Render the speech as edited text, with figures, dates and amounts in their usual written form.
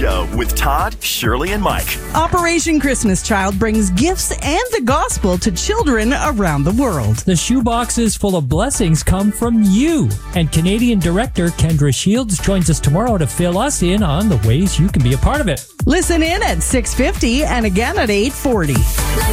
Show with Todd, Shirley, and Mike. Operation Christmas Child brings gifts and the gospel to children around the world. The shoeboxes full of blessings come from you. And Canadian director Kendra Shields joins us tomorrow to fill us in on the ways you can be a part of it. Listen in at 6:50 and again at 8:40.